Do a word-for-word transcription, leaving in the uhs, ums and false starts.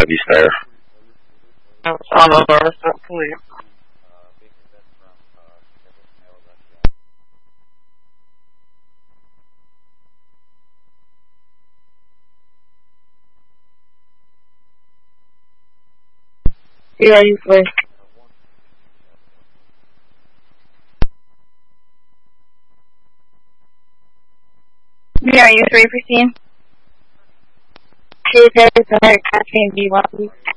Heavy Stare. On the north, hopefully. Yeah, you first. Yeah, you three, Christine? She's very sorry, I can't be one.